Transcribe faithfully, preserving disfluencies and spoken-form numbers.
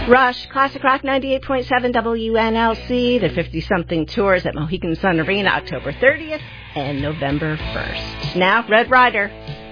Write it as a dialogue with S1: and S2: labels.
S1: Rush, Classic Rock ninety-eight point seven W N L C, the fifty-something tours at Mohegan Sun Arena October thirtieth and November first. Now, Red Rider.